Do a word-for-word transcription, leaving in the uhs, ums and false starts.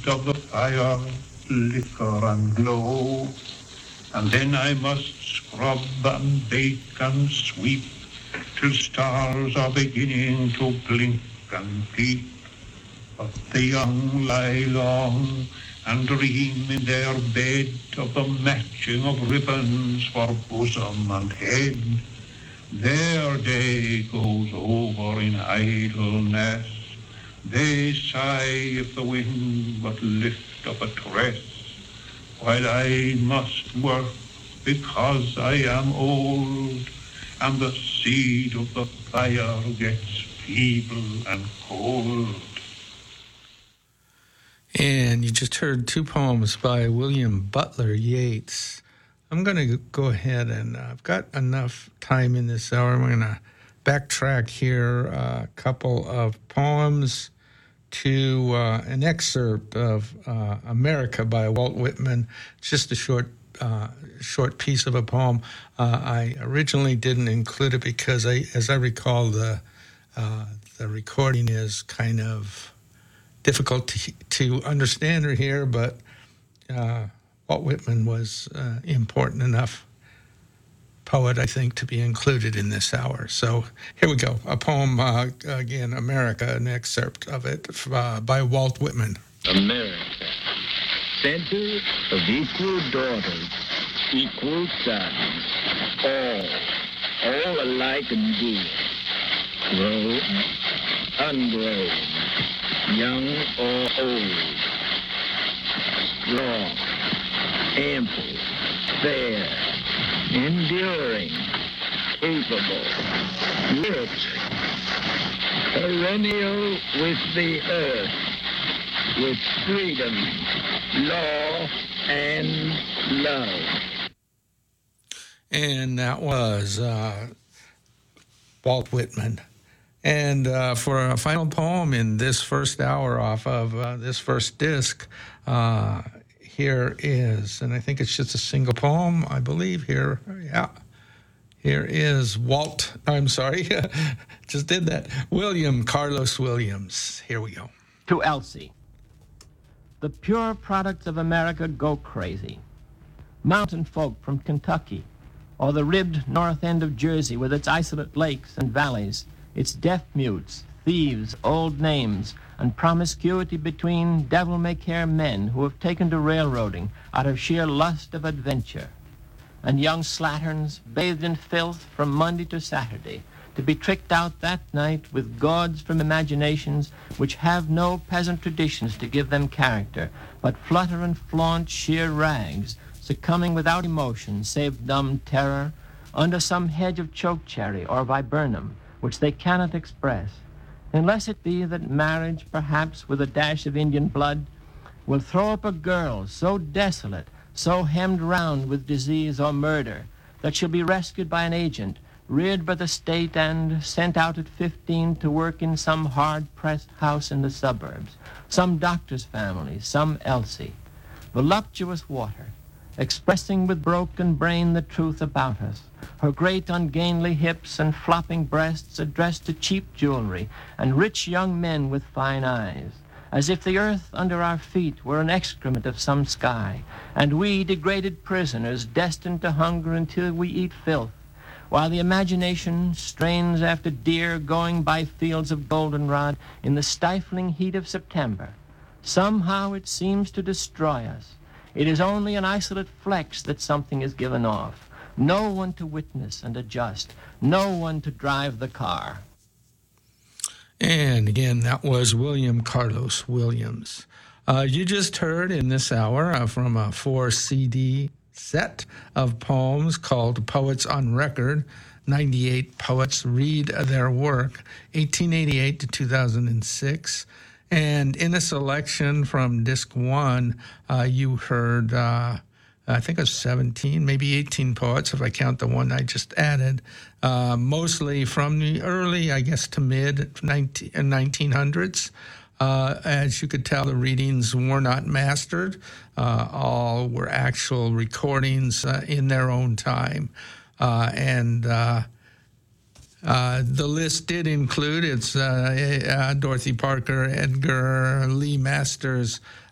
of the fire flicker and glow, and then I must scrub and bake and sweep till stars are beginning to blink and peep. But the young lie long and dream in their bed of the matching of ribbons for bosom and head. Their day goes over in idleness. They sigh if the wind but lift up a tress, while I must work because I am old, and the seed of the fire gets feeble and cold. And you just heard two poems by William Butler Yeats. I'm going to go ahead and uh, I've got enough time in this hour. I'm going to backtrack here uh, a couple of poems to uh, an excerpt of uh, America by Walt Whitman. It's just a short uh, short piece of a poem. Uh, I originally didn't include it because, I, as I recall, the uh, the recording is kind of difficult to, to understand or hear, but uh, Walt Whitman was uh, important enough poet, I think, to be included in this hour. So here we go. A poem, uh, again, America, an excerpt of it uh, by Walt Whitman. America, center of equal daughters, equal sons, all, all alike and dear, grown, ungrown, young or old, strong, ample, fair, enduring, capable, rich, perennial with the earth, with freedom, law, and love. And that was uh, Walt Whitman. And uh, for a final poem in this first hour off of uh, this first disc, uh, here is, and I think it's just a single poem, I believe here, yeah. Here is Walt, I'm sorry, just did that, William Carlos Williams. Here we go. To Elsie. The pure products of America go crazy. Mountain folk from Kentucky, or the ribbed north end of Jersey with its isolate lakes and valleys, its deaf mutes, thieves, old names, and promiscuity between devil-may-care men who have taken to railroading out of sheer lust of adventure, and young slatterns bathed in filth from Monday to Saturday, to be tricked out that night with gauds from imaginations which have no peasant traditions to give them character, but flutter and flaunt sheer rags, succumbing without emotion save dumb terror under some hedge of chokecherry or viburnum, which they cannot express, unless it be that marriage, perhaps with a dash of Indian blood, will throw up a girl so desolate, so hemmed round with disease or murder, that she'll be rescued by an agent, reared by the state, and sent out at fifteen to work in some hard-pressed house in the suburbs, some doctor's family, some Elsie. Voluptuous water, expressing with broken brain the truth about us, her great ungainly hips and flopping breasts addressed to cheap jewelry and rich young men with fine eyes, as if the earth under our feet were an excrement of some sky, and we degraded prisoners destined to hunger until we eat filth, while the imagination strains after deer going by fields of goldenrod in the stifling heat of September. Somehow it seems to destroy us. It is only an isolate flex that something is given off. No one to witness and adjust. No one to drive the car. And again, that was William Carlos Williams. Uh, you just heard in this hour uh, from a four C D set of poems called Poets on Record, ninety-eight poets read their work, eighteen eighty-eight to two thousand six. And in a selection from disc one, uh, you heard, uh, I think it was seventeen, maybe eighteen poets, if I count the one I just added, uh, mostly from the early, I guess, to mid nineteen hundreds. Uh, as you could tell, the readings were not mastered. Uh, all were actual recordings uh, in their own time. Uh, and uh, uh, the list did include, it's uh, uh, Dorothy Parker, Edgar Lee Masters,